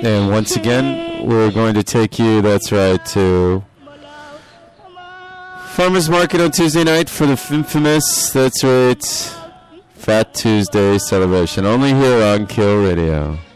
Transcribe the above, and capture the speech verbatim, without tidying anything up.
And once again, we're going to take you, that's right, to Farmers Market on Tuesday night for the infamous, that's right, Fat Tuesday celebration. Only here on Kill Radio.